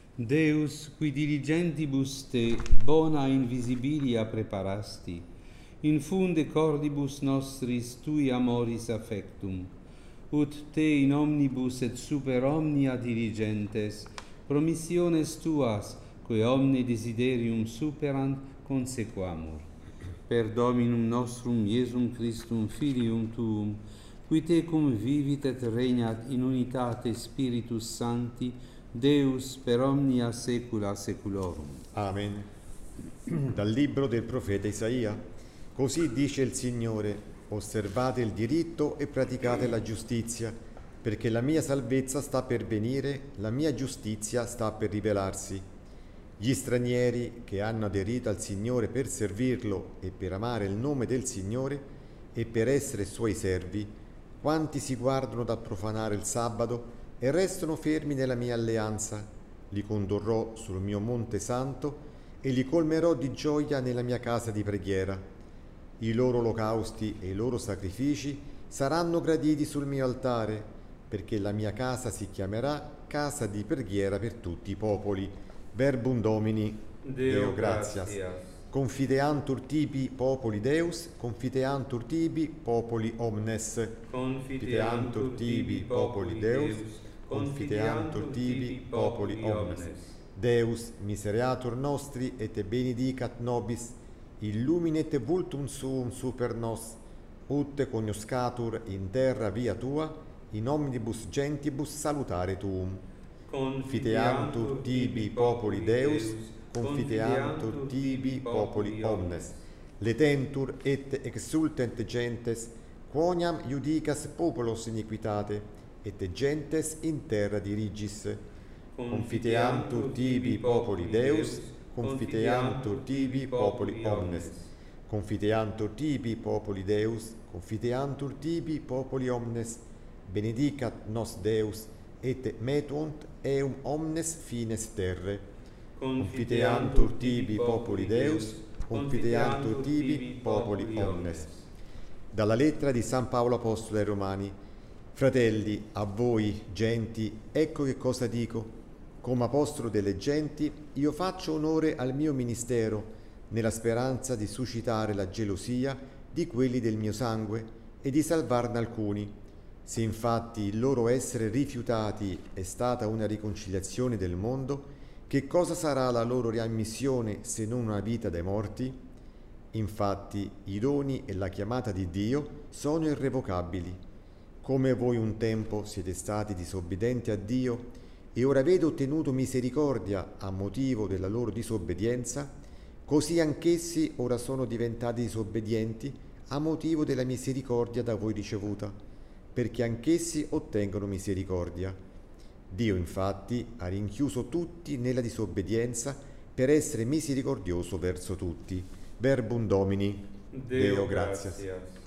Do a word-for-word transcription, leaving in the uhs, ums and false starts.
Deus, qui diligentibus te bona invisibilia preparasti, infunde cordibus nostris tui amoris affectum, ut te in omnibus et super omnia diligentes, promissiones tuas, quae omne desiderium superant, consequamur. Per Dominum nostrum Iesum Christum Filium tuum, qui tecum vivit et regnat in unitate Spiritus Sancti, Deus per omnia saecula saeculorum. Amen. Dal libro del profeta Isaia. Così dice il Signore: osservate il diritto e praticate la giustizia, perché la mia salvezza sta per venire, la mia giustizia sta per rivelarsi. Gli stranieri che hanno aderito al Signore per servirlo e per amare il nome del Signore e per essere suoi servi, quanti si guardano dal profanare il sabato e restano fermi nella mia alleanza, li condurrò sul mio monte santo e li colmerò di gioia nella mia casa di preghiera. I loro olocausti e i loro sacrifici saranno graditi sul mio altare, perché la mia casa si chiamerà casa di preghiera per tutti i popoli. Verbum Domini, Deo, Deo gratias. gratias. Confiteantur tibi popoli Deus, confiteantur tibi popoli omnes. Confiteantur tibi popoli Deus, confiteantur tibi popoli omnes. Deus misereatur nostri et benedicat nobis, illuminet vultum suum super nos, ut cognoscatur in terra via tua, in omnibus gentibus salutare tuum. Confiteantur tibi popoli Deus, confiteantur tibi popoli omnes. Letentur et exultent gentes, quoniam iudicas populos iniquitate, et gentes in terra dirigis. Confiteantur tibi popoli Deus, confiteantur tibi popoli omnes. Confiteantur tibi popoli Deus, confiteantur tibi popoli omnes. Benedicat nos Deus, et metuunt eum omnes fines terre. Confiteantur tibi popoli Deus, confiteantur tibi popoli omnes. Dalla lettera di San Paolo Apostolo ai Romani. Fratelli, a voi, genti, ecco che cosa dico. Come apostolo delle genti, io faccio onore al mio ministero, nella speranza di suscitare la gelosia di quelli del mio sangue e di salvarne alcuni. Se infatti il loro essere rifiutati è stata una riconciliazione del mondo, che cosa sarà la loro riammissione se non una vita dai morti? Infatti i doni e la chiamata di Dio sono irrevocabili. Come voi un tempo siete stati disobbedienti a Dio e ora avete ottenuto misericordia a motivo della loro disobbedienza, così anch'essi ora sono diventati disobbedienti a motivo della misericordia da voi ricevuta, perché anch'essi ottengono misericordia. Dio infatti ha rinchiuso tutti nella disobbedienza per essere misericordioso verso tutti. Verbum Domini, Deo, Deo gratias.